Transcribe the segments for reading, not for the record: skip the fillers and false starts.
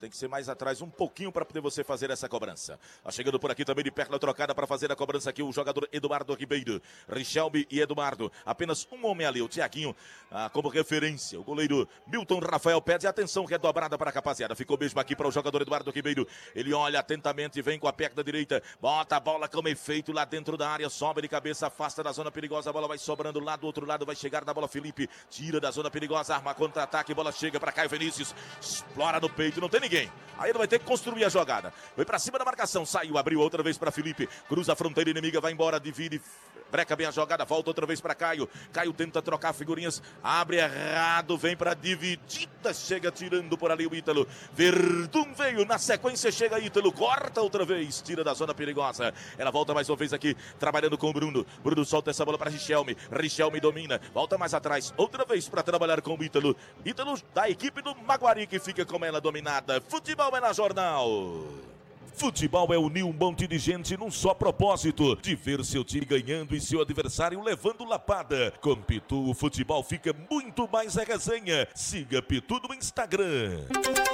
Tem que ser mais atrás um pouquinho para poder você fazer essa cobrança. Tá chegando por aqui também de perna trocada para fazer a cobrança aqui o jogador Eduardo Ribeiro. Richelme e Eduardo. Apenas um homem ali, o Tiaguinho, como referência. O goleiro Milton Rafael pede atenção redobrada para a rapaziada. Ficou mesmo aqui para o jogador Eduardo Ribeiro. Ele olha atentamente, vem com a perna direita. Bota a bola como efeito lá dentro da área. Sobe de cabeça, afasta da zona perigosa. A bola vai sobrando lá do outro lado. Vai chegar na bola Felipe. Tira da zona perigosa, arma contra-ataque. Bola chega para Caio Vinícius. Explora no peito, não tem ninguém. Aí ele vai ter que construir a jogada. Foi pra cima da marcação, saiu, abriu outra vez pra Felipe. Cruza a fronteira inimiga, vai embora, divide. Breca bem a jogada, volta outra vez pra Caio. Caio tenta trocar figurinhas, abre errado, vem pra dividida. Chega tirando por ali o Ítalo. Verdun veio, na sequência chega Ítalo. Corta outra vez, tira da zona perigosa. Ela volta mais uma vez aqui, trabalhando com o Bruno. Bruno solta essa bola pra Richelme. Richelme domina, volta mais atrás. Outra vez pra trabalhar com o Ítalo. Ítalo da equipe do Maguari que fica com ela dominada. Futebol é na Jornal. Futebol é unir um monte de gente num só propósito, de ver seu time ganhando e seu adversário levando lapada. Com Pitu, o futebol fica muito mais a resenha. Siga Pitu no Instagram.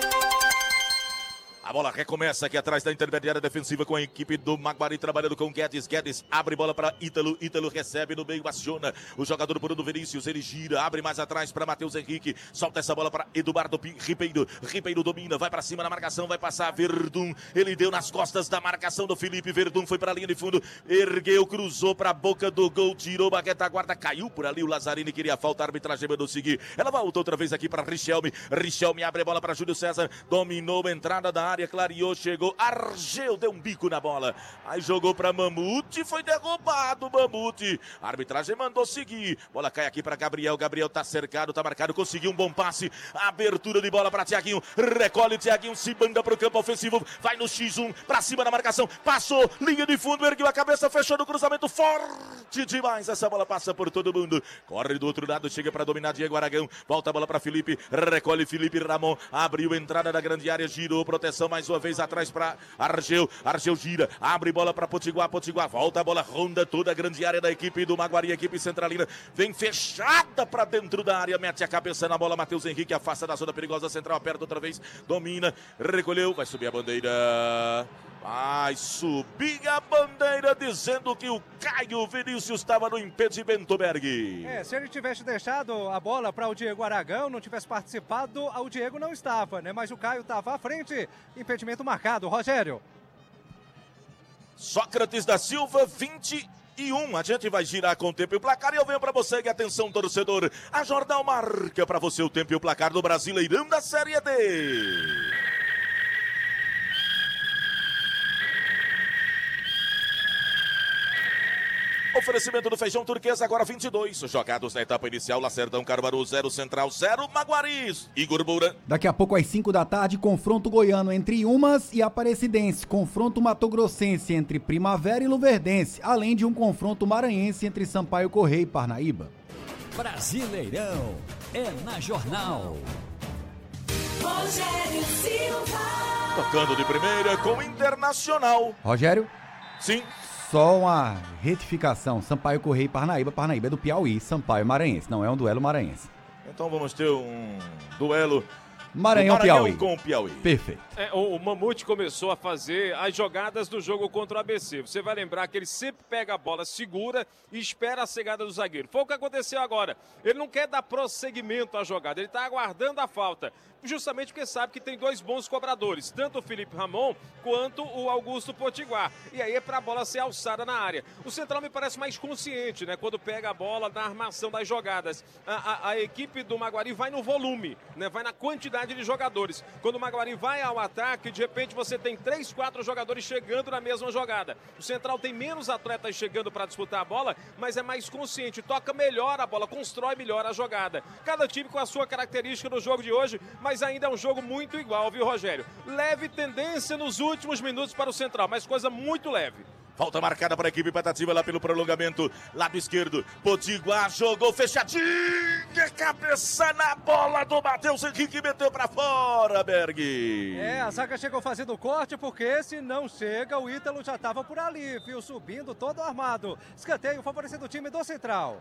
A bola recomeça aqui atrás da intermediária defensiva com a equipe do Maguari trabalhando com Guedes. Guedes abre bola para Ítalo. Ítalo recebe no meio, aciona o jogador Bruno Vinícius. Ele gira, abre mais atrás para Matheus Henrique. Solta essa bola para Eduardo Ribeiro. Ribeiro domina, vai para cima na marcação, vai passar Verdun. Ele deu nas costas da marcação do Felipe. Verdun foi para a linha de fundo, ergueu, cruzou para a boca do gol, tirou a retaguarda, caiu por ali. O Lazzarini queria falta, a arbitragem mandou seguir. Ela volta outra vez aqui para Richelme. Richelme abre a bola para Júlio César. Dominou a entrada da área. Clareou, chegou, Argel deu um bico na bola, aí jogou para Mamute, foi derrubado Mamute, a arbitragem mandou seguir, bola cai aqui para Gabriel, Gabriel tá cercado, tá marcado, conseguiu um bom passe, abertura de bola para Tiaguinho, recolhe Tiaguinho, se manda pro campo ofensivo, vai no X1, para cima da marcação, passou, linha de fundo, ergueu a cabeça, fechou no cruzamento, forte demais, essa bola passa por todo mundo, corre do outro lado, chega para dominar Diego Aragão, volta a bola para Felipe, recolhe Felipe Ramon, abriu a entrada da grande área, girou, proteção mais uma vez atrás para Argel, Argel gira, abre bola para Potiguar, Potiguar volta a bola, ronda toda a grande área da equipe do Maguari, equipe centralina, vem fechada para dentro da área, mete a cabeça na bola, Matheus Henrique afasta da zona perigosa central, aperta outra vez, domina, recolheu, vai subir a bandeira, vai subir a bandeira dizendo que o Caio Vinícius estava no impedimento, Berg. Se ele tivesse deixado a bola para o Diego Aragão, não tivesse participado, o Diego não estava, né? Mas o Caio estava à frente, impedimento marcado. Rogério. Sócrates da Silva, 21. A gente vai girar com o tempo e o placar e eu venho para você. E atenção, torcedor, a Jornal marca para você o tempo e o placar do Brasileirão da Série D. Oferecimento do Feijão Turquesa, agora 22. Jogados na etapa inicial, Lacerdão, Caruaru 0, Central 0, Maguaris. Igor Moura. Daqui a pouco às 5 da tarde, confronto goiano entre Umas e Aparecidense. Confronto matogrossense entre Primavera e Luverdense. Além de um confronto maranhense entre Sampaio Correia e Parnaíba. Brasileirão é na Jornal. Rogério Silva. Tocando de primeira com Internacional. Rogério? Sim. Só uma retificação, Sampaio Correia e Parnaíba. Parnaíba é do Piauí, Sampaio Maranhense, não é um duelo maranhense. Então vamos ter um duelo Maranhão-Piauí. com o Piauí. Perfeito. O Mamute começou a fazer as jogadas do jogo contra o ABC. Você vai lembrar que ele sempre pega a bola, segura e espera a chegada do zagueiro. Foi o que aconteceu agora. Ele não quer dar prosseguimento à jogada, ele está aguardando a falta. Justamente porque sabe que tem dois bons cobradores, tanto o Felipe Ramon quanto o Augusto Potiguar. E aí é para a bola ser alçada na área. O Central me parece mais consciente, né? Quando pega a bola na armação das jogadas. A equipe do Maguari vai no volume, né? Vai na quantidade de jogadores. Quando o Maguari vai ao ataque, de repente você tem 3, 4 jogadores chegando na mesma jogada. O Central tem menos atletas chegando para disputar a bola, mas é mais consciente, toca melhor a bola, constrói melhor a jogada. Cada time com a sua característica no jogo de hoje, mas ainda é um jogo muito igual, viu, Rogério? Leve tendência nos últimos minutos para o Central, mas coisa muito leve. Falta marcada para a equipe Patativa lá pelo prolongamento. Lado esquerdo, Potiguar jogou fechadinho. Cabeça na bola do Matheus Henrique, meteu para fora, Berg. A zaga chegou fazendo o corte, porque se não chega, o Ítalo já estava por ali, viu? Subindo todo armado. Escanteio favorecendo o time do Central.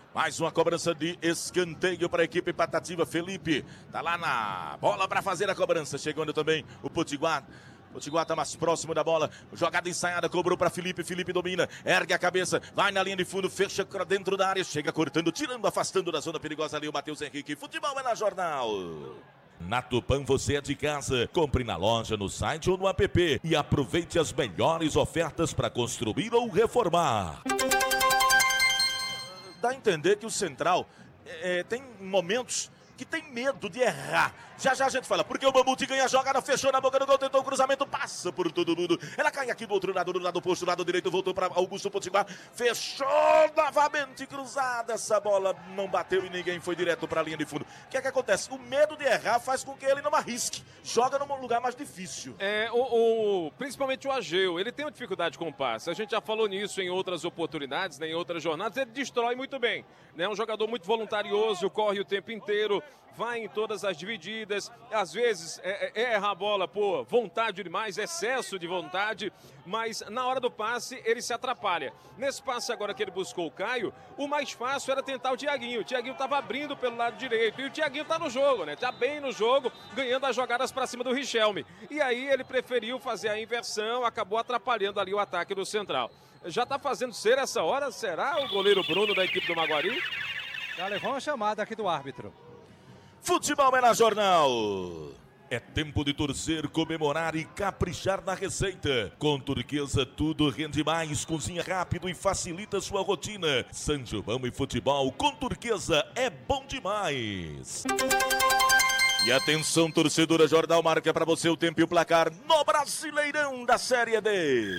Mais uma cobrança de escanteio para a equipe Patativa. Felipe tá lá na bola para fazer a cobrança. Chegando também o Potiguar. Potiguar tá mais próximo da bola. Jogada ensaiada, cobrou para Felipe. Felipe domina, ergue a cabeça, vai na linha de fundo, fecha dentro da área, chega cortando, tirando, afastando da zona perigosa ali o Matheus Henrique. Futebol é na Jornal. Na Tupã você é de casa. Compre na loja, no site ou no app e aproveite as melhores ofertas para construir ou reformar. Dá a entender que o Central tem momentos que tem medo de errar. Já a gente fala, porque o Mamute ganha a jogada, fechou na boca do gol, tentou o cruzamento, passa por todo mundo. Ela cai aqui do outro lado, do lado oposto, do lado direito, voltou para Augusto Potiguar, fechou novamente cruzada. Essa bola não bateu e ninguém foi direto para a linha de fundo. O que é que acontece? O medo de errar faz com que ele não arrisque. Joga num lugar mais difícil. Principalmente o Ageu, ele tem uma dificuldade com o passe. A gente já falou nisso em outras oportunidades, né, em outras jornadas. Ele destrói muito bem. É um jogador muito voluntarioso, corre o tempo inteiro, vai em todas as divididas, às vezes erra a bola por vontade demais, excesso de vontade, mas na hora do passe ele se atrapalha. Nesse passe agora que ele buscou o Caio, o mais fácil era tentar o Thiaguinho. O Thiaguinho estava abrindo pelo lado direito e o Thiaguinho está no jogo, né? Tá bem no jogo, ganhando as jogadas para cima do Richelme. E aí ele preferiu fazer a inversão, acabou atrapalhando ali o ataque do Central. Já está fazendo cera essa hora? Será o goleiro Bruno da equipe do Maguari? Já levou uma chamada aqui do árbitro. Futebol é na Jornal. É tempo de torcer, comemorar e caprichar na receita. Com Turquesa tudo rende mais, cozinha rápido e facilita sua rotina. São João e futebol com Turquesa é bom demais. E atenção, torcedora, Jornal marca para você o tempo e o placar no Brasileirão da Série D.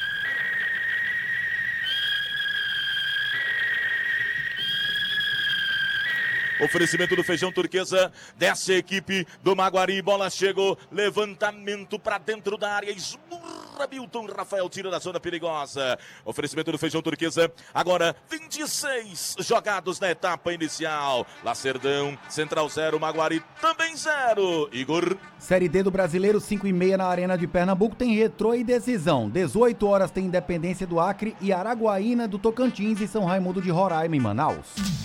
Oferecimento do Feijão Turquesa, desce a equipe do Maguari, bola chegou, levantamento para dentro da área, esmurra Milton, Rafael tira da zona perigosa. Oferecimento do Feijão Turquesa, agora 26 jogados na etapa inicial. Lacerdão, Central 0, Maguari também 0. Igor. Série D do Brasileiro, 5h30 na Arena de Pernambuco, tem Retrô e Decisão. 18 horas tem Independência do Acre e Araguaína do Tocantins e São Raimundo de Roraima em Manaus.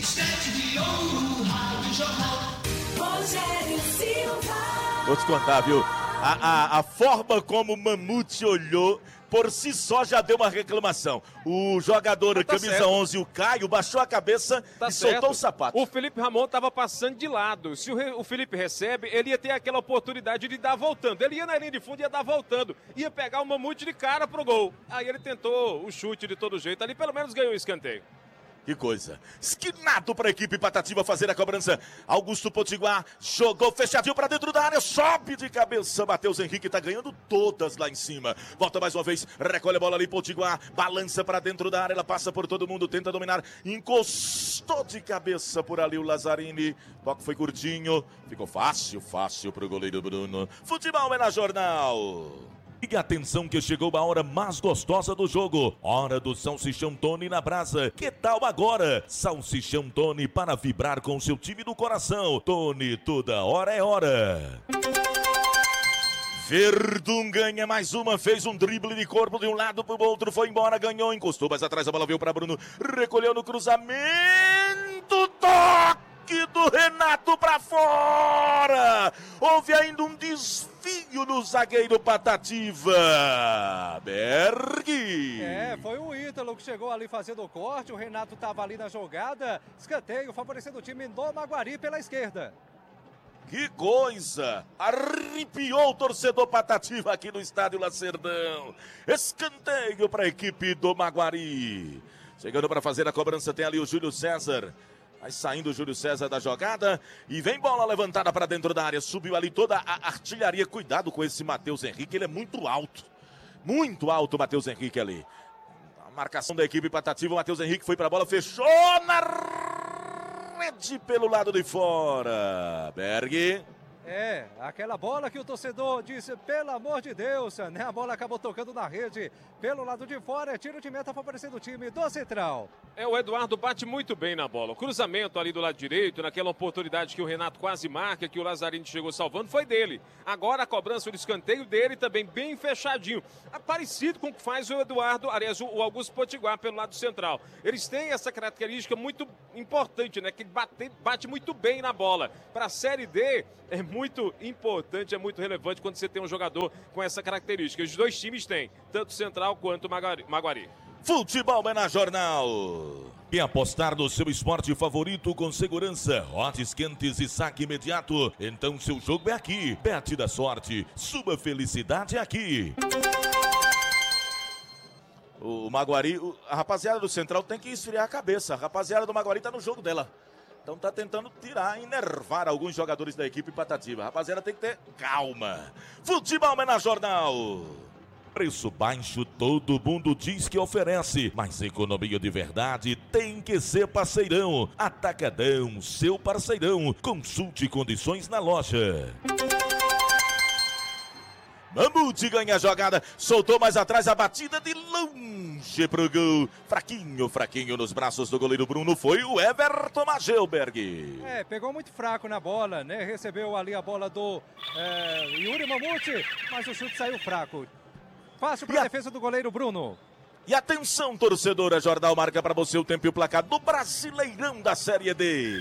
Vou te contar, viu? A forma como o Mamute olhou, por si só já deu uma reclamação. O jogador camisa certo. 11, o Caio, baixou a cabeça e certo. Soltou o sapato. O Felipe Ramon estava passando de lado. Se o Felipe recebe, ele ia ter aquela oportunidade de dar voltando. Ele ia na linha de fundo e ia dar voltando. Ia pegar o Mamute de cara pro gol. Aí ele tentou o chute de todo jeito. Ali pelo menos ganhou o escanteio. Que coisa. Esquinado para a equipe Patativa fazer a cobrança. Augusto Potiguar jogou fechadinho para dentro da área. Sobe de cabeça. Matheus Henrique tá ganhando todas lá em cima. Volta mais uma vez. Recolhe a bola ali. Potiguar balança para dentro da área. Ela passa por todo mundo. Tenta dominar. Encostou de cabeça por ali o Lazzarini. Toque foi curtinho. Ficou fácil para o goleiro Bruno. Futebol é na Jornal. E atenção que chegou a hora mais gostosa do jogo. Hora do Salsichão Tony na brasa. Que tal agora? Salsichão Tony para vibrar com seu time do coração. Tony, toda hora é hora. Verdun ganha mais uma, fez um drible de corpo de um lado para o outro, foi embora, ganhou, encostou, mas atrás a bola veio para Bruno, recolheu no cruzamento, toque do Renato para fora. Houve ainda um desvio no zagueiro Patativa. Berg. Foi o Ítalo que chegou ali fazendo o corte, o Renato estava ali na jogada, escanteio favorecendo o time do Maguari pela esquerda. Que coisa! Arrepiou o torcedor Patativa aqui no estádio Lacerdão. Escanteio para a equipe do Maguari. Chegando para fazer a cobrança tem ali o Júlio César. Vai saindo o Júlio César da jogada e vem bola levantada para dentro da área. Subiu ali toda a artilharia. Cuidado com esse Matheus Henrique, ele é muito alto. Muito alto o Matheus Henrique ali. A marcação da equipe Patativa, o Matheus Henrique foi para a bola, fechou na rede pelo lado de fora. Berg. É, aquela bola que o torcedor disse, pelo amor de Deus, né? A bola acabou tocando na rede pelo lado de fora, tiro de meta favorecendo o time do Central. O Eduardo bate muito bem na bola. O cruzamento ali do lado direito, naquela oportunidade que o Renato quase marca, que o Lazzarini chegou salvando, foi dele. Agora a cobrança do escanteio dele também bem fechadinho. É parecido com o que faz o Eduardo, aliás, o Augusto Potiguar pelo lado central. Eles têm essa característica muito importante, né? Que bate muito bem na bola. Para a Série D é muito importante, é muito relevante quando você tem um jogador com essa característica. Os dois times têm, tanto o Central quanto o Maguari. Futebol é na Jornal. E apostar no seu esporte favorito com segurança, odds quentes e saque imediato. Então seu jogo é aqui. Bet da sorte, sua felicidade é aqui. O Maguari, a rapaziada do Central tem que esfriar a cabeça. A rapaziada do Maguari tá no jogo dela. Então tá tentando tirar, enervar alguns jogadores da equipe Patativa. A rapaziada tem que ter calma. Futebol é na Jornal. Preço baixo todo mundo diz que oferece, mas economia de verdade tem que ser Parceirão. Atacadão, seu parceirão. Consulte condições na loja. Mamute ganha a jogada, soltou mais atrás a batida de longe pro gol. Fraquinho nos braços do goleiro Bruno foi o Everton Magelberg. Pegou muito fraco na bola, né? Recebeu ali a bola do Yuri Mamute, mas o chute saiu fraco. Fácil para a defesa do goleiro Bruno. E atenção, torcedora, Jornal marca para você o tempo e o placar do Brasileirão da Série D.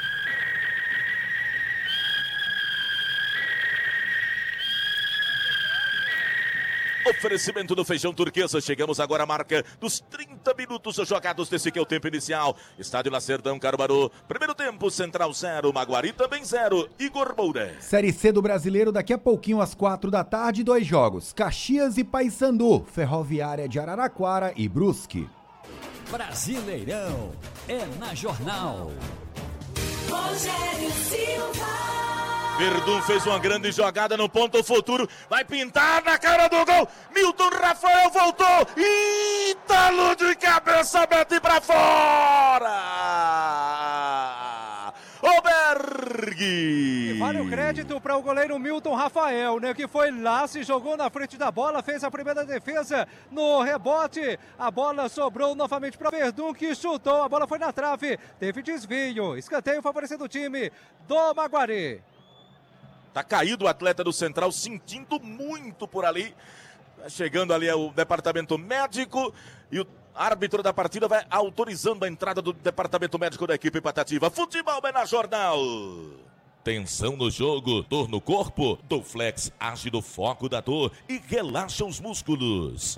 Oferecimento do Feijão Turquesa. Chegamos agora à marca dos 30 minutos jogados desse que é o tempo inicial. Estádio Lacerdão, Caruaru. Primeiro tempo, Central 0, Maguari também 0. Igor Moura. Série C do Brasileiro, daqui a pouquinho às 4 da tarde, 2 jogos. Caxias e Paysandu, Ferroviária de Araraquara e Brusque. Brasileirão é na Jornal. Rogério Silva. Verdun fez uma grande jogada no ponto futuro. Vai pintar na cara do gol. Milton Rafael voltou. Ítalo de cabeça, mete pra fora. Oberg. E vale o crédito para o goleiro Milton Rafael, né? Que foi lá, se jogou na frente da bola, fez a primeira defesa no rebote. A bola sobrou novamente para Verdun, que chutou. A bola foi na trave. Teve desvio. Escanteio favorecendo o time do Maguari. Tá caído o atleta do Central, sentindo muito por ali. Chegando ali o departamento médico e o árbitro da partida vai autorizando a entrada do departamento médico da equipe Patativa. Futebol é na Jornal. Tensão no jogo, dor no corpo. Doflex age no foco da dor e relaxa os músculos.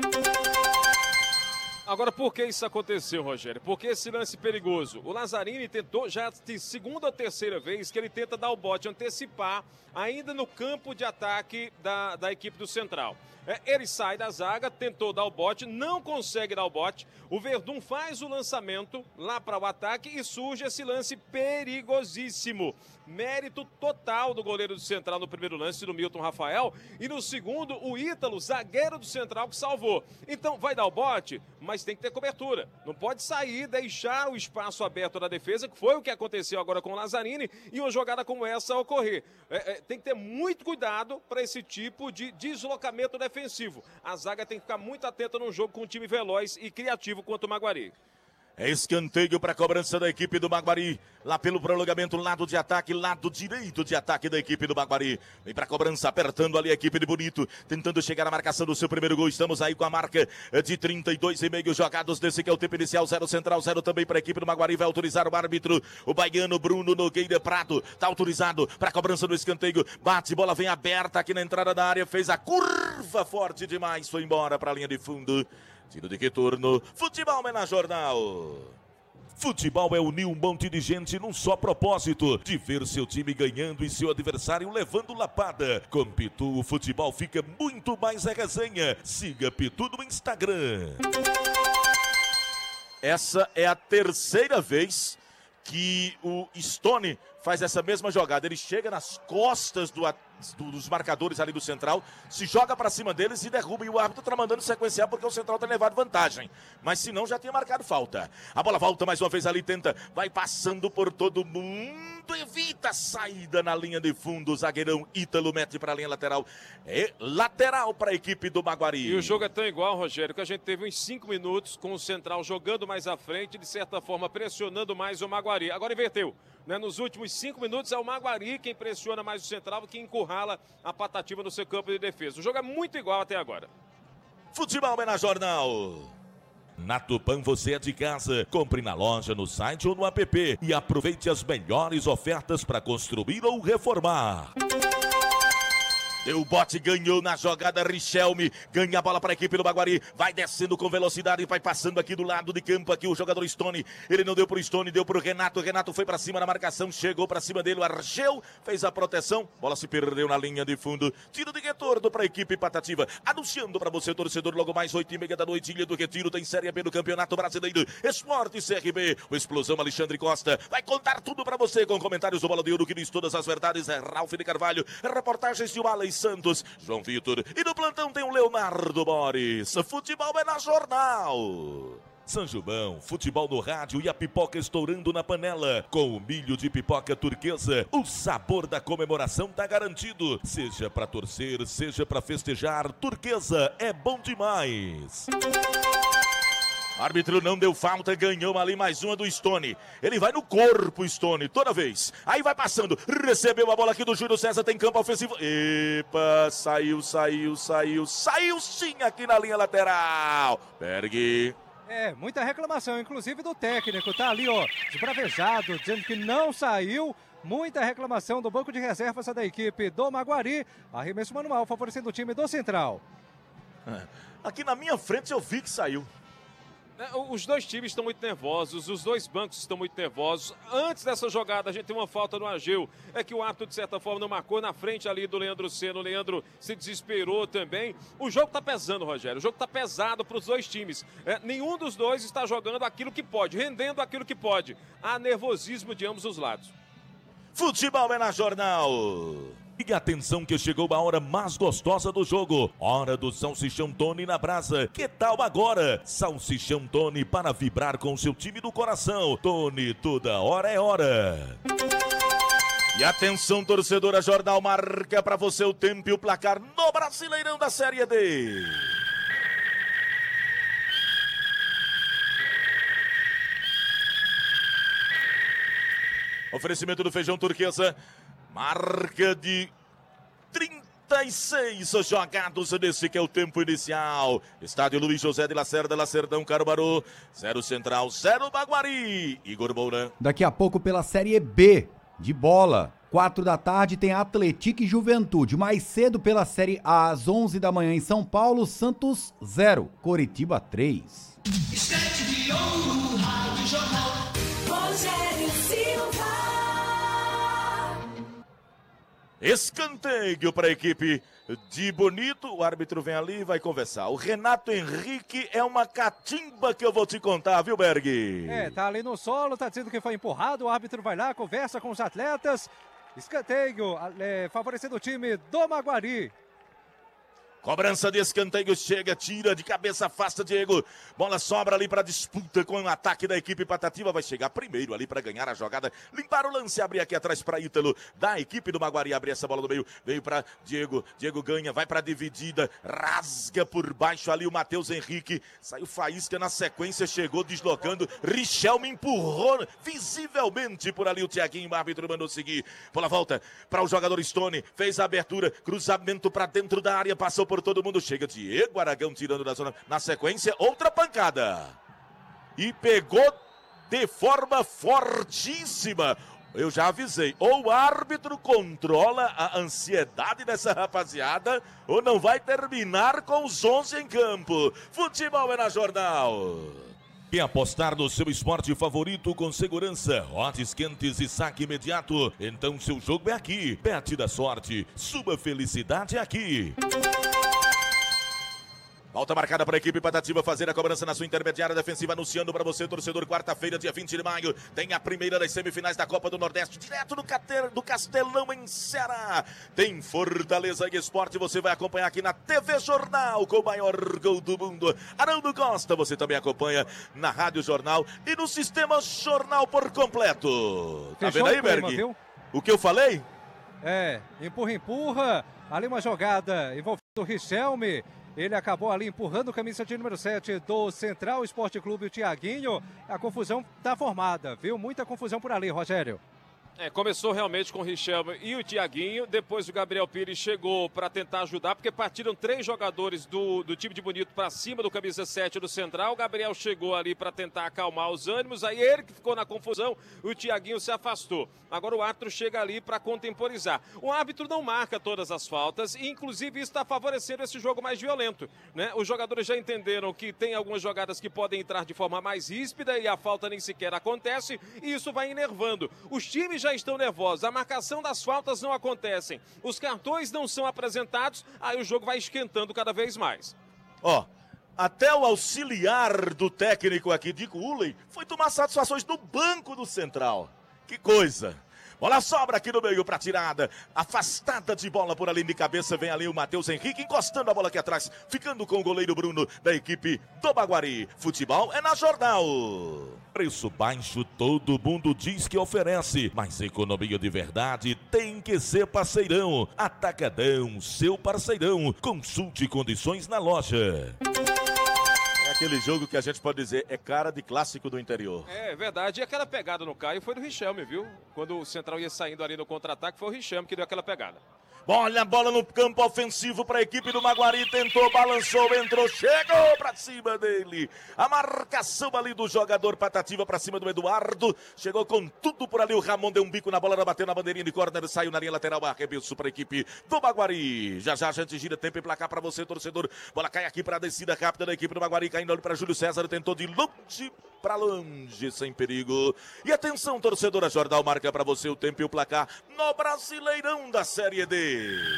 Agora, por que isso aconteceu, Rogério? Porque esse lance perigoso. O Lazzarini tentou, já de segunda ou terceira vez, que ele tenta dar o bote, antecipar, ainda no campo de ataque da equipe do Central. Ele sai da zaga, tentou dar o bote, não consegue dar o bote. O Verdun faz o lançamento lá para o ataque e surge esse lance perigosíssimo. Mérito total do goleiro do Central no primeiro lance, do Milton Rafael. E no segundo, o Ítalo, zagueiro do Central, que salvou. Então, vai dar o bote, mas tem que ter cobertura. Não pode sair, deixar o espaço aberto da defesa, que foi o que aconteceu agora com o Lazzarini, e uma jogada como essa ocorrer. Tem que ter muito cuidado para esse tipo de deslocamento defensivo. A zaga tem que ficar muito atenta num jogo com um time veloz e criativo quanto o Maguari. É escanteio para a cobrança da equipe do Maguari. Lá pelo prolongamento, lado de ataque, lado direito de ataque da equipe do Maguari. Vem para a cobrança, apertando ali a equipe de Bonito, tentando chegar à marcação do seu primeiro gol. Estamos aí com a marca de 32,5 jogados desse que é o tempo inicial. 0 Central, 0 também para a equipe do Maguari. Vai autorizar o árbitro, o baiano Bruno Nogueira Prado. Está autorizado para a cobrança do escanteio. Bate, bola vem aberta aqui na entrada da área. Fez a curva forte demais, foi embora para a linha de fundo. Tiro de retorno. Futebol é na Jornal. Futebol é unir um monte de gente num só propósito, de ver seu time ganhando e seu adversário levando lapada. Com Pitu, o futebol fica muito mais a resenha. Siga Pitu no Instagram. Essa é a terceira vez que o Stone faz essa mesma jogada. Ele chega nas costas do dos marcadores ali do Central, se joga para cima deles e derruba, e o árbitro tá mandando sequenciar porque o Central tem levado vantagem, mas se não já tinha marcado falta. A bola volta mais uma vez ali, tenta, vai passando por todo mundo, evita a saída na linha de fundo, o zagueirão Ítalo mete para a linha lateral, é lateral para a equipe do Maguari. E o jogo é tão igual, Rogério, que a gente teve uns 5 minutos com o Central jogando mais à frente, de certa forma pressionando mais o Maguari. Agora inverteu, né? Nos últimos 5 minutos é o Maguari quem pressiona mais o Central, que encurrala a Patativa no seu campo de defesa. O jogo é muito igual até agora. Futebol é na Jornal. Na Tupã você é de casa. Compre na loja, no site ou no app e aproveite as melhores ofertas para construir ou reformar. Deu o bote, ganhou na jogada, Richelme, ganha a bola para a equipe do Maguari, vai descendo com velocidade, vai passando aqui do lado de campo, aqui o jogador Stone, ele não deu pro Stone, deu pro Renato, Renato foi para cima na marcação, chegou para cima dele, o Argel fez a proteção, bola se perdeu na linha de fundo, tiro de retorno para a equipe Patativa, anunciando para você, torcedor, logo mais 8h30 da noite, Ilha do Retiro, tem Série B do Campeonato Brasileiro, Esporte CRB, o Explosão Alexandre Costa, vai contar tudo para você com comentários do Bola de Ouro, que diz todas as verdades, é Ralf de Carvalho, reportagens de Wallace Santos, João Vitor, e no plantão tem o Leonardo Boris. Futebol é na Jornal. São João, futebol no rádio e a pipoca estourando na panela. Com o milho de pipoca turquesa, o sabor da comemoração tá garantido. Seja pra torcer, seja pra festejar, turquesa é bom demais. Árbitro não deu falta, ganhou ali mais uma do Stone. Ele vai no corpo, Stone, toda vez. Aí vai passando, recebeu a bola aqui do Júlio César, tem campo ofensivo. Epa, saiu sim aqui na linha lateral. Berg. Muita reclamação, inclusive do técnico, tá ali, ó, esbravejado, dizendo que não saiu. Muita reclamação do banco de reservas da equipe do Maguari. Arremesso manual favorecendo o time do Central. Aqui na minha frente eu vi que saiu. Os dois times estão muito nervosos, os dois bancos estão muito nervosos. Antes dessa jogada, a gente tem uma falta no Ageu. É que o árbitro, de certa forma, não marcou na frente ali do Leandro Senna. O Leandro se desesperou também. O jogo está pesando, Rogério. O jogo está pesado para os dois times. Nenhum dos dois está jogando aquilo que pode, rendendo aquilo que pode. Há nervosismo de ambos os lados. Futebol é na Jornal. E atenção que chegou a hora mais gostosa do jogo. Hora do Salsichão Tony na brasa. Que tal agora? Salsichão Tony para vibrar com seu time do coração. Tony, toda hora é hora. E atenção, torcedora, Jornal marca para você o tempo e o placar no Brasileirão da Série D. Oferecimento do Feijão Turquesa. Marca de 36 jogados nesse que é o tempo inicial. Estádio Luiz José de Lacerda, Lacerdão, Caruaru. 0 Central, 0 Maguari. Igor Moura. Daqui a pouco pela Série B de bola. 4 da tarde tem Atlético e Juventude. Mais cedo pela Série A, às 11 da manhã em São Paulo, Santos 0, Coritiba 3. Estante de ouro, Rádio Jornal. Rogério Silva. Escanteio para a equipe de Bonito. O árbitro vem ali e vai conversar. O Renato Henrique é uma catimba que eu vou te contar, viu, Berg? Tá ali no solo, tá dizendo que foi empurrado. O árbitro vai lá, conversa com os atletas. Escanteio, favorecendo o time do Maguari. Cobrança de escanteio, chega, tira de cabeça, afasta Diego. Bola sobra ali para disputa com o ataque da equipe Patativa. Vai chegar primeiro ali para ganhar a jogada. Limpar o lance, abrir aqui atrás para Ítalo. Da equipe do Maguari, abre essa bola no meio. Veio para Diego. Diego ganha, vai para a dividida. Rasga por baixo ali o Matheus Henrique. Saiu faísca na sequência, chegou deslocando. Richelme empurrou visivelmente por ali o Thiaguinho. O árbitro mandou seguir. Bola volta para o jogador Stone. Fez a abertura, cruzamento para dentro da área, passou por todo mundo, chega Diego Aragão tirando da zona, na sequência, outra pancada, e pegou de forma fortíssima. Eu já avisei, ou o árbitro controla a ansiedade dessa rapaziada, ou não vai terminar com os 11 em campo. Futebol é na Jornal. E apostar no seu esporte favorito com segurança, odds quentes e saque imediato, então seu jogo é aqui. Bet da sorte, sua felicidade é aqui. Falta marcada para a equipe Patativa fazer a cobrança na sua intermediária defensiva, anunciando para você, torcedor, quarta-feira, dia 20 de maio, tem a primeira das semifinais da Copa do Nordeste, direto do Castelão, em Ceará. Tem Fortaleza e Esporte, você vai acompanhar aqui na TV Jornal, com o maior gol do mundo. Haroldo Costa, você também acompanha na Rádio Jornal e no Sistema Jornal por completo. Tá vendo aí, Berg? O que eu falei? Empurra. Ali uma jogada envolvendo o Richelme. Ele acabou ali empurrando o camisa de número 7 do Central Esporte Clube, o Thiaguinho. A confusão está formada, viu? Muita confusão por ali, Rogério. Começou realmente com o Richelme e o Thiaguinho, depois o Gabriel Pires chegou para tentar ajudar, porque partiram 3 jogadores do time de Bonito para cima do camisa 7 do Central. O Gabriel chegou ali para tentar acalmar os ânimos, aí ele que ficou na confusão, o Thiaguinho se afastou. Agora o árbitro chega ali para contemporizar. O árbitro não marca todas as faltas e inclusive isso está favorecendo esse jogo mais violento, né? Os jogadores já entenderam que tem algumas jogadas que podem entrar de forma mais ríspida e a falta nem sequer acontece e isso vai enervando. Os times já estão nervosos, a marcação das faltas não acontecem, os cartões não são apresentados, aí o jogo vai esquentando cada vez mais. Até o auxiliar do técnico aqui, Dico Uley, foi tomar satisfações no banco do Central. Que coisa! Bola sobra aqui no meio para tirada. Afastada de bola por ali de cabeça. Vem ali o Matheus Henrique encostando a bola aqui atrás. Ficando com o goleiro Bruno da equipe do Baguari. Futebol é na Jornal. Preço baixo todo mundo diz que oferece. Mas economia de verdade tem que ser Parceirão. Atacadão, seu parceirão. Consulte condições na loja. Aquele jogo que a gente pode dizer é cara de clássico do interior. É verdade, e aquela pegada no Caio foi do Richelme, viu? Quando o Central ia saindo ali no contra-ataque, foi o Richelme que deu aquela pegada. Olha a bola no campo ofensivo para a equipe do Maguari, tentou, balançou, entrou, chegou para cima dele. A marcação ali do jogador Patativa para cima do Eduardo, chegou com tudo por ali, o Ramon deu um bico na bola, bateu na bandeirinha de córner, saiu na linha lateral, arremesso para a equipe do Maguari. Já a gente gira tempo e placar para você, torcedor. Bola cai aqui para a descida rápida da equipe do Maguari, caindo ali para Júlio César, tentou de longe para longe, sem perigo. E atenção, torcedora, Jornal marca para você o tempo e o placar no Brasileirão da Série D.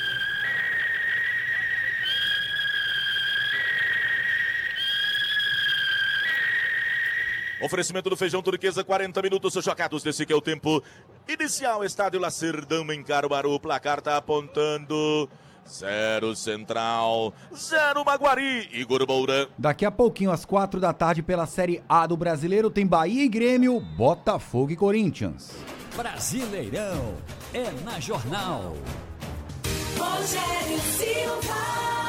Oferecimento do Feijão Turquesa, 40 minutos jogados desse que é o tempo inicial. Estádio Lacerdão em Caruaru, o placar tá apontando 0 Central, 0 Maguari. Igor Moura. Daqui a pouquinho, às 4 da tarde, pela Série A do Brasileiro, tem Bahia e Grêmio, Botafogo e Corinthians. Brasileirão é na Jornal. Rogério Silva.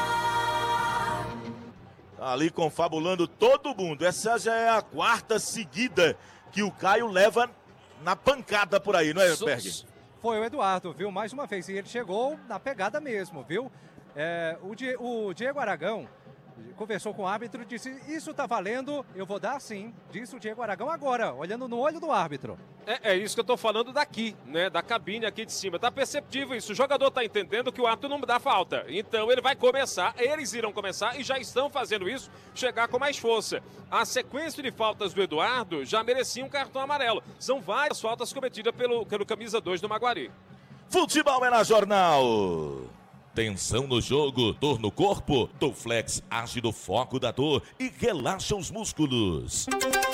Ali confabulando todo mundo. Essa já é a 4ª seguida que o Caio leva na pancada por aí, não é, Berg? Foi o Eduardo, viu? Mais uma vez. E ele chegou na pegada mesmo, viu? O Diego Aragão conversou com o árbitro e disse: isso tá valendo, eu vou dar sim. Disse o Diego Aragão agora, olhando no olho do árbitro. É isso que eu tô falando daqui, né? Da cabine aqui de cima. Tá perceptível isso. O jogador tá entendendo que o árbitro não dá falta. Então ele vai começar, eles irão começar e já estão fazendo isso, chegar com mais força. A sequência de faltas do Eduardo já merecia um cartão amarelo. São várias faltas cometidas pelo camisa 2 do Maguari. Futebol é na Jornal. Tensão no jogo, dor no corpo, Dorflex age no foco da dor e relaxa os músculos.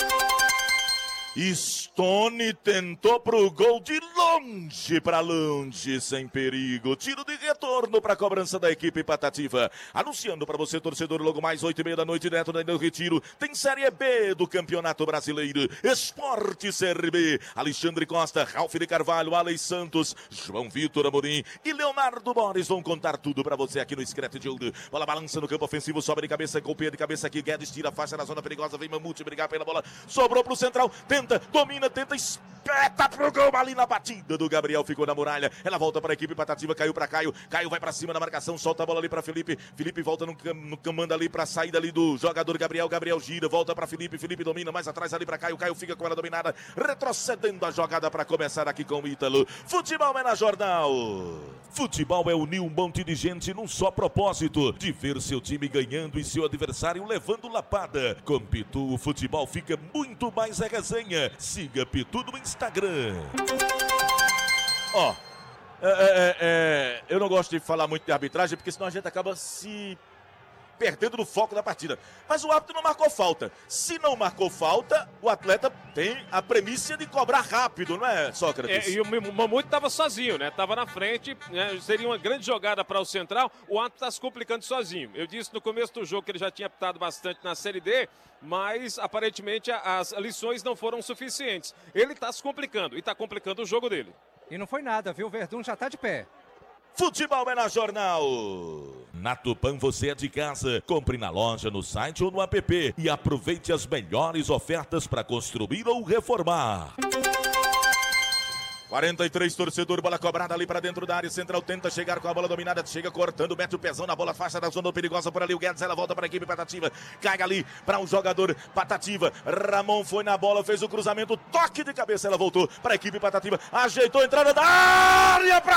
Stone tentou pro gol de longe para longe, sem perigo. Tiro de retorno para a cobrança da equipe Patativa. Anunciando para você, torcedor, logo mais 8h30 da noite, direto do Retiro. Tem Série B do Campeonato Brasileiro. Esporte Série B. Alexandre Costa, Ralf de Carvalho, Alex Santos, João Vitor Amorim e Leonardo Borges vão contar tudo para você aqui no Screte de Ouro. Bola balança no campo ofensivo, sobe de cabeça, golpeia de cabeça aqui. Guedes tira a faixa na zona perigosa, vem Mamute brigar pela bola. Sobrou pro Central, domina, tenta, espeta pro gol ali na batida do Gabriel, ficou na muralha, ela volta para a equipe Patativa, caiu para Caio, Caio vai para cima da marcação, solta a bola ali para Felipe, Felipe volta no comando ali para saída ali do jogador Gabriel, Gabriel gira, volta para Felipe, Felipe domina mais atrás ali para Caio, Caio fica com ela dominada, retrocedendo a jogada para começar aqui com o Ítalo. Futebol é na Jornal. Futebol é unir um monte de gente num só propósito, de ver seu time ganhando e seu adversário levando lapada. Com Pitu, o futebol fica muito mais a resenha. Siga Pitu no Instagram. Eu não gosto de falar muito de arbitragem, porque senão a gente acaba se perdendo no foco da partida. Mas o árbitro não marcou falta. Se não marcou falta, o atleta tem a premissa de cobrar rápido, não é, Sócrates? E o Mamute estava sozinho, né? Estava na frente, né? Seria uma grande jogada para o Central. O árbitro está se complicando sozinho. Eu disse no começo do jogo que ele já tinha apitado bastante na Série D, mas aparentemente as lições não foram suficientes. Ele está se complicando e está complicando o jogo dele. E não foi nada, viu? O Verdun já está de pé. Futebol é na Jornal. Na Tupã você é de casa. Compre na loja, no site ou no app e aproveite as melhores ofertas para construir ou reformar. 43, torcedor, bola cobrada ali para dentro da área central, tenta chegar com a bola dominada, chega cortando, mete o pezão na bola, faixa da zona perigosa por ali, o Guedes, ela volta para a equipe Patativa, cai ali para o jogador Patativa, Ramon foi na bola, fez o cruzamento, toque de cabeça, ela voltou para a equipe Patativa, ajeitou a entrada da área para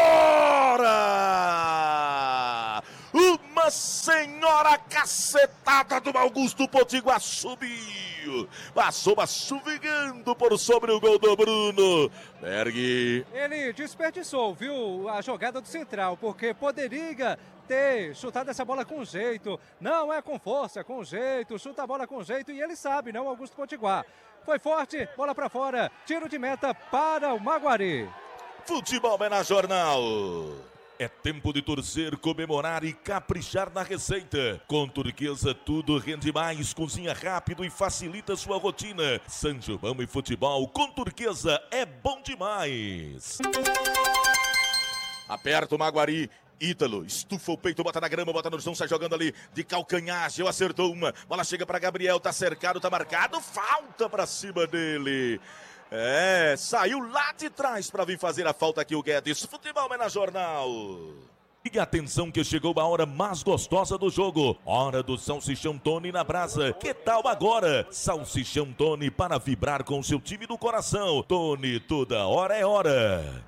fora! Uma senhora cacetada do Augusto Potiguar subiu. Passou assovigando por sobre o gol do Bruno. Berg. Ele desperdiçou, viu, a jogada do Central, porque poderia ter chutado essa bola com jeito. Não é com força, com jeito. Chuta a bola com jeito e ele sabe, né, o Augusto Potiguar. Foi forte, bola pra fora. Tiro de meta para o Maguari. Futebol é na Jornal. É tempo de torcer, comemorar e caprichar na receita. Com Turquesa tudo rende mais, cozinha rápido e facilita sua rotina. São João e futebol com Turquesa é bom demais. Aperta o Maguari. Ítalo, estufa o peito, bota na grama, bota no chão, sai jogando ali de calcanhar, Geu acertou uma, bola chega para Gabriel, tá cercado, tá marcado, falta para cima dele. É, saiu lá de trás para vir fazer a falta aqui o Guedes. Futebol é na Jornal. E atenção que chegou a hora mais gostosa do jogo. Hora do Salsichão Tony na brasa. Que tal agora? Salsichão Tony para vibrar com seu time do coração. Tony, toda hora é hora.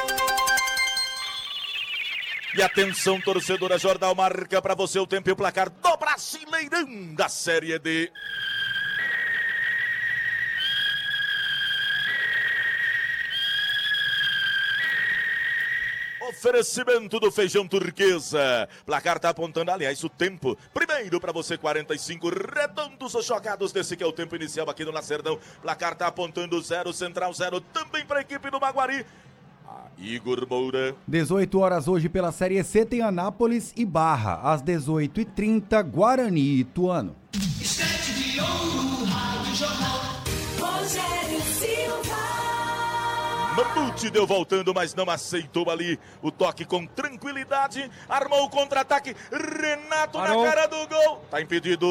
E atenção, torcedora, Jornal marca para você o tempo e o placar do Brasileirão da Série D. Oferecimento do Feijão Turquesa. Placar tá apontando, aliás, o tempo. Primeiro para você, 45 redondos os jogados desse que é o tempo inicial aqui no Lacerdão. Placar tá apontando 0, Central 0, também para a equipe do Maguari. Igor Moura. 18 horas hoje pela Série C tem Anápolis e Barra. Às 18h30, Guarani e Ituano. Estante de ouro, Rádio Jornal. Rogério Silva. Mamute deu voltando, mas não aceitou ali o toque com tranquilidade. Armou o contra-ataque. Renato na cara do gol. Tá impedido.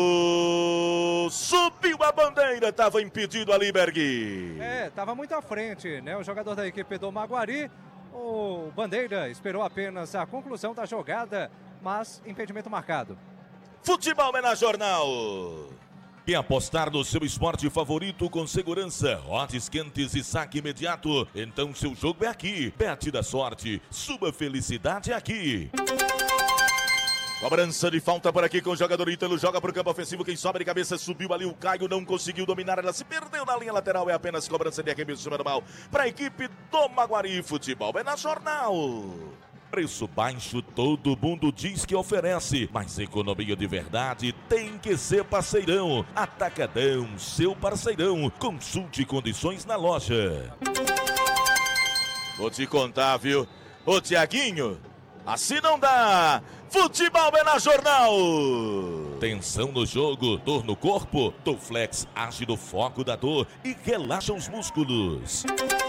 Subiu a bandeira. Tava impedido ali, Berg. É, tava muito à frente, né? O jogador da equipe do Maguari. O Bandeira esperou apenas a conclusão da jogada, mas impedimento marcado. Futebol é na Jornal. Quer apostar no seu esporte favorito com segurança, odds quentes e saque imediato? Então seu jogo é aqui. Bet da sorte, sua felicidade é aqui. Cobrança de falta por aqui com o jogador Ítalo, joga para o campo ofensivo, quem sobe de cabeça subiu ali, o Caio não conseguiu dominar, ela se perdeu na linha lateral, é apenas cobrança de arremesso normal para a equipe do Maguari. Futebol é na Jornal. Preço baixo todo mundo diz que oferece, mas economia de verdade tem que ser parceirão. Atacadão, seu parceirão, consulte condições na loja. Vou te contar, viu? Ô Tiaguinho, assim não dá. Futebol é na Jornal. Tensão no jogo, dor no corpo, Dorflex age no foco da dor e relaxa os músculos.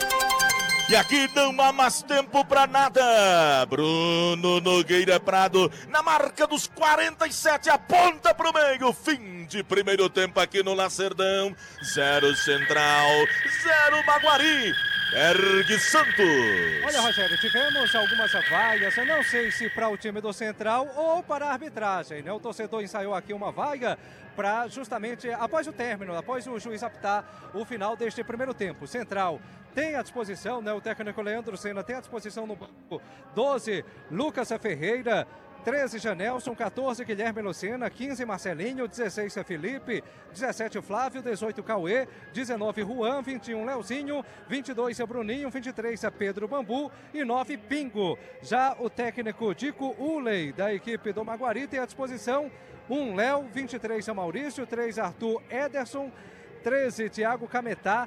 E aqui não há mais tempo pra nada. Bruno Nogueira Prado, na marca dos 47, aponta pro meio. Fim de primeiro tempo aqui no Lacerdão. 0 Central, 0 Maguari. Berg Santos. Olha, Rogério, tivemos algumas vaias, eu não sei se para o time do Central ou para a arbitragem, né? O torcedor ensaiou aqui uma vaga para justamente após o término, após o juiz apitar o final deste primeiro tempo. Central tem à disposição, né? O técnico Leandro Senna tem à disposição no banco 12, Lucas Ferreira, 13 Janelson, 14 Guilherme Lucena, 15 Marcelinho, 16 Felipe, 17 Flávio, 18 Cauê, 19 Juan, 21 Leozinho, 22 Bruninho, 23 Pedro Bambu e 9 Pingo. Já o técnico Dico Uley, da equipe do Maguari, tem à disposição 1 Léo, 23 Maurício, 3 Arthur Ederson, 13 Thiago Cametá,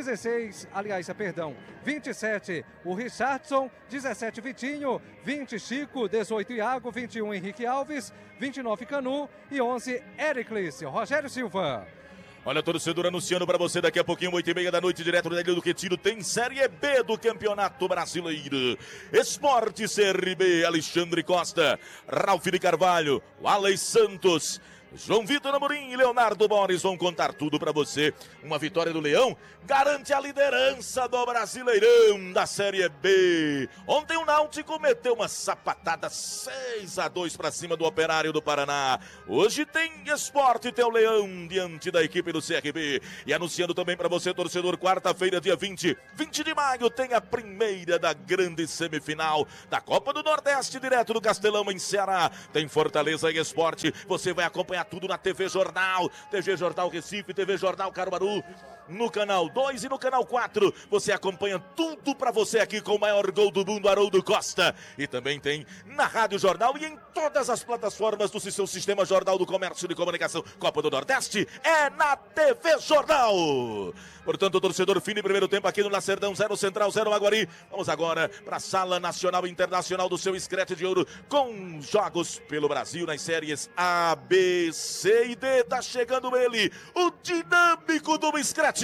27 o Richardson, 17 Vitinho, 20 Chico, 18 Iago, 21 Henrique Alves, 29 Canu e 11 Ericles. Rogério Silva. Olha, torcedor, anunciando para você daqui a pouquinho, 8h30 da noite, direto da Ilha do Retiro, tem Série B do Campeonato Brasileiro. Esporte CRB, Alexandre Costa, Ralf de Carvalho, Alex Santos, João Vitor Amorim e Leonardo Boris vão contar tudo pra você. Uma vitória do Leão garante a liderança do Brasileirão da Série B. Ontem o Náutico meteu uma sapatada 6-2 pra cima do Operário do Paraná. Hoje tem Esporte e tem o Leão diante da equipe do CRB. E anunciando também pra você, torcedor, quarta-feira, dia 20 de maio, tem a primeira da grande semifinal da Copa do Nordeste, direto do Castelão, em Ceará. Tem Fortaleza e Esporte. Você vai acompanhar tudo na TV Jornal Recife, TV Jornal Caruaru, no canal 2 e no canal 4. Você acompanha tudo pra você aqui com o maior gol do mundo, Haroldo Costa. E também tem na Rádio Jornal e em todas as plataformas do seu sistema Jornal do Comércio de Comunicação. Copa do Nordeste é na TV Jornal. Portanto, o torcedor, fim de primeiro tempo aqui no Lacerdão, 0 Central, 0 Maguari. Vamos agora para a Sala Nacional e Internacional do seu Scratch de Ouro, com jogos pelo Brasil nas séries A, B, C e D. Tá chegando ele, o dinâmico do Scratch.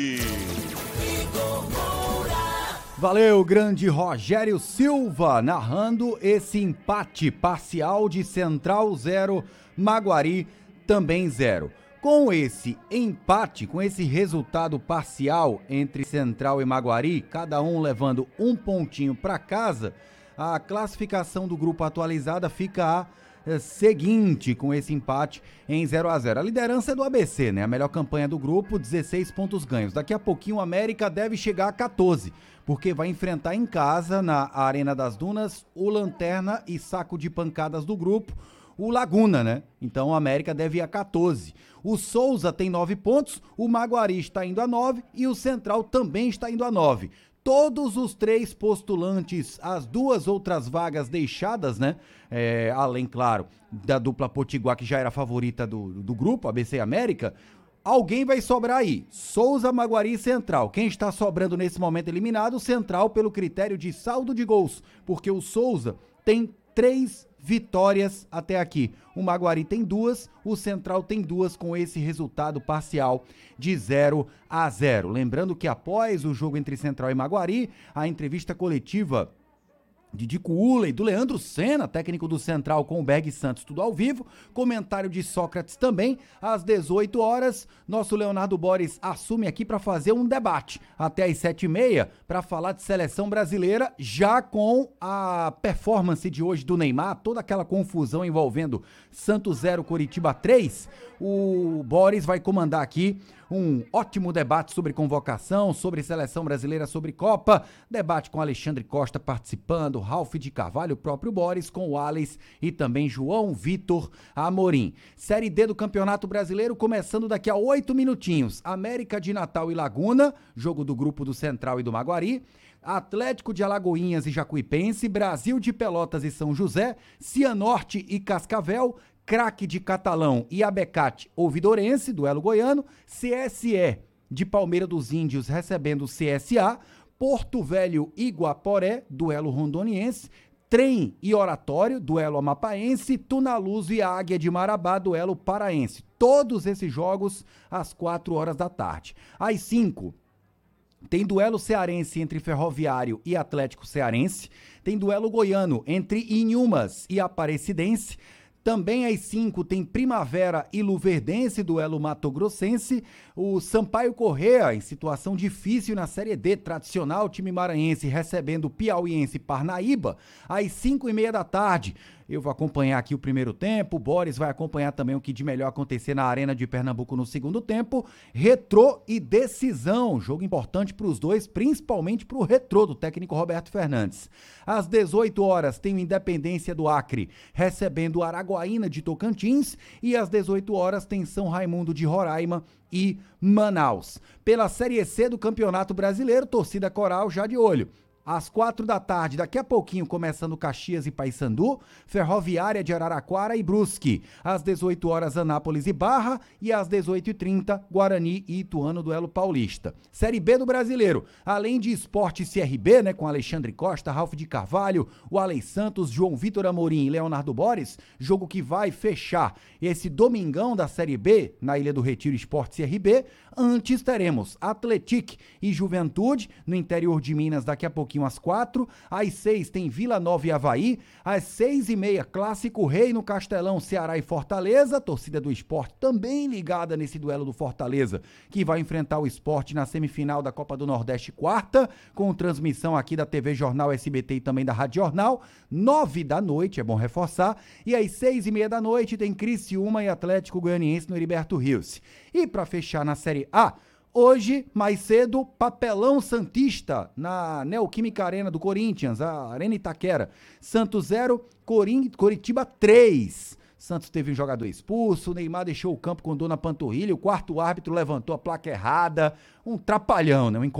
Valeu, grande Rogério Silva, narrando esse empate parcial de Central 0, Maguari também 0. Com esse empate, com esse resultado parcial entre Central e Maguari, cada um levando um pontinho para casa, a classificação do grupo atualizada fica a seguinte, com esse empate em 0-0. A liderança é do ABC, né? A melhor campanha do grupo, 16 pontos ganhos. Daqui a pouquinho o América deve chegar a 14, porque vai enfrentar em casa, na Arena das Dunas, o lanterna e saco de pancadas do grupo, o Laguna, né? Então o América deve ir a 14. O Souza tem 9 pontos, o Maguari está indo a 9 e o Central também está indo a 9. Todos os 3 postulantes, as 2 outras vagas deixadas, né? Além, claro, da dupla Potiguar, que já era a favorita do grupo, ABC e América, alguém vai sobrar aí. Souza, Maguari e Central. Quem está sobrando nesse momento eliminado? Central, pelo critério de saldo de gols, porque o Souza tem 3 vitórias até aqui. O Maguari tem 2, o Central tem 2, com esse resultado parcial de 0-0. Lembrando que após o jogo entre Central e Maguari, a entrevista coletiva de Dico Uley, do Leandro Senna, técnico do Central, com o Berg Santos, tudo ao vivo. Comentário de Sócrates também, às 18 horas. Nosso Leonardo Boris assume aqui para fazer um debate até às 7h30 para falar de seleção brasileira, já com a performance de hoje do Neymar, toda aquela confusão envolvendo Santos 0, Coritiba 3. O Boris vai comandar aqui um ótimo debate sobre convocação, sobre seleção brasileira, sobre Copa, debate com Alexandre Costa participando, Ralf de Carvalho, o próprio Boris, com o Alex e também João Vitor Amorim. Série D do Campeonato Brasileiro começando daqui a 8 minutinhos. América de Natal e Laguna, jogo do grupo do Central e do Maguari. Atlético de Alagoinhas e Jacuipense, Brasil de Pelotas e São José, Cianorte e Cascavel, Craque de Catalão e Abecate Ouvidorense, duelo goiano, CSE de Palmeira dos Índios recebendo CSA, Porto Velho e Guaporé, duelo rondoniense, Trem e Oratório, duelo amapaense, Tunaluz e Águia de Marabá, duelo paraense. Todos esses jogos às 4 horas da tarde. Às 5, tem duelo cearense entre Ferroviário e Atlético Cearense, tem duelo goiano entre Inhumas e Aparecidense. Também às 5 tem Primavera e Luverdense, duelo matogrossense. O Sampaio Corrêa, em situação difícil na Série D, tradicional time maranhense, recebendo o piauiense Parnaíba. Às 5h30 da tarde, Eu vou acompanhar aqui o primeiro tempo, o Boris vai acompanhar também o que de melhor acontecer na Arena de Pernambuco no segundo tempo. Retrô e Decisão, jogo importante para os dois, principalmente para o Retrô do técnico Roberto Fernandes. Às 18 horas tem o Independência do Acre recebendo o Araguaína de Tocantins e às 18 horas tem São Raimundo de Roraima e Manaus. Pela Série C do Campeonato Brasileiro, torcida coral já de olho. Às 4 da tarde, daqui a pouquinho, começando Caxias e Paysandu, Ferroviária de Araraquara e Brusque. Às 18 horas, Anápolis e Barra. E às 18h30, Guarani e Ituano, duelo paulista. Série B do Brasileiro, além de Sport CRB, né, com Alexandre Costa, Ralf de Carvalho, o Alei Santos, João Vitor Amorim e Leonardo Boris, jogo que vai fechar esse domingão da Série B, na Ilha do Retiro, Sport CRB. Antes teremos Atlético e Juventude, no interior de Minas, daqui a pouquinho às 4, às 6 tem Vila Nova e Avaí, às 6h30 Clássico Rei no Castelão, Ceará e Fortaleza, torcida do Sport também ligada nesse duelo do Fortaleza, que vai enfrentar o Sport na semifinal da Copa do Nordeste quarta, com transmissão aqui da TV Jornal SBT e também da Rádio Jornal, 9 da noite, é bom reforçar, e às 6h30 da noite tem Criciúma e Atlético Goianiense no Heriberto Rios. E para fechar na Série A, hoje, mais cedo, Papelão Santista, na Neoquímica Arena do Corinthians, a Arena Itaquera. Santos 0, Coritiba 3. Santos teve um jogador expulso, o Neymar deixou o campo com dor na panturrilha, o quarto árbitro levantou a placa errada, um trapalhão, né?